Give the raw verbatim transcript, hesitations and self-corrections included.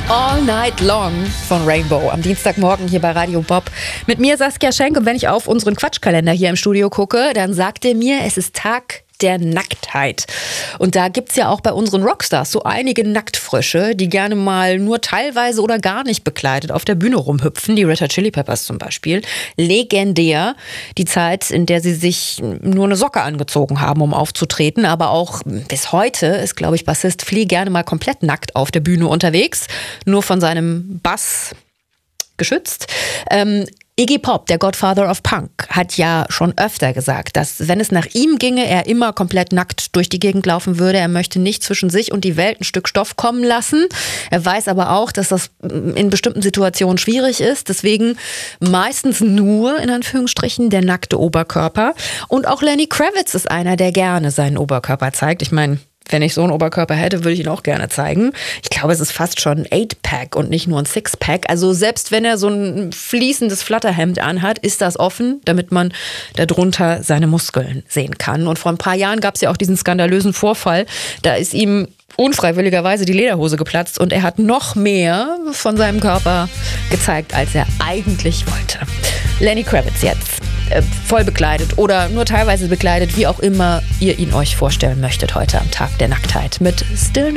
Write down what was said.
All Night Long von Rainbow am Dienstagmorgen hier bei Radio Bob. Mit mir Saskia Schenk, und wenn ich auf unseren Quatschkalender hier im Studio gucke, dann sagt er mir, es ist Tag der Nacktheit. Und da gibt's ja auch bei unseren Rockstars so einige Nacktfrösche, die gerne mal nur teilweise oder gar nicht bekleidet auf der Bühne rumhüpfen. Die Red Hot Chili Peppers zum Beispiel. Legendär. Die Zeit, in der sie sich nur eine Socke angezogen haben, um aufzutreten. Aber auch bis heute ist, glaube ich, Bassist Flea gerne mal komplett nackt auf der Bühne unterwegs. Nur von seinem Bass geschützt. Ähm, Iggy Pop, der Godfather of Punk, hat ja schon öfter gesagt, dass, wenn es nach ihm ginge, er immer komplett nackt durch die Gegend laufen würde. Er möchte nicht zwischen sich und die Welt ein Stück Stoff kommen lassen. Er weiß aber auch, dass das in bestimmten Situationen schwierig ist. Deswegen meistens nur, in Anführungsstrichen, der nackte Oberkörper. Und auch Lenny Kravitz ist einer, der gerne seinen Oberkörper zeigt. Ich meine, wenn ich so einen Oberkörper hätte, würde ich ihn auch gerne zeigen. Ich glaube, es ist fast schon ein Eight-Pack und nicht nur ein Six-Pack. Also selbst wenn er so ein fließendes Flatterhemd anhat, ist das offen, damit man darunter seine Muskeln sehen kann. Und vor ein paar Jahren gab es ja auch diesen skandalösen Vorfall. Da ist ihm unfreiwilligerweise die Lederhose geplatzt und er hat noch mehr von seinem Körper gezeigt, als er eigentlich wollte. Lenny Kravitz jetzt. Voll bekleidet oder nur teilweise bekleidet, wie auch immer ihr ihn euch vorstellen möchtet heute am Tag der Nacktheit mit Still